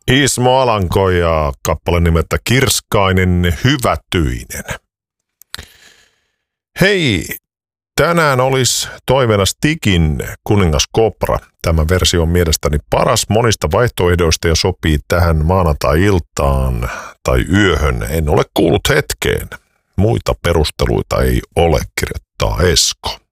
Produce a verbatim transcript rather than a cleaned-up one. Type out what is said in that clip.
Ismo Alanko ja kappale nimeltä Kirskainen hyvätyinen. Hei, tänään olisi toiveena Stigin Kuningas Kobra. Tämä versio on mielestäni paras monista vaihtoehdoista ja sopii tähän maanantai-iltaan tai yöhön. En ole kuullut hetkeen. Muita perusteluita ei ole, kirjoittaa Esko.